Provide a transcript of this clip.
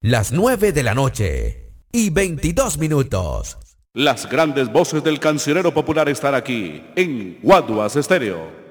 Las 9 de la noche y 22 minutos. Las grandes voces del cancionero popular están aquí en Guaduas Estéreo.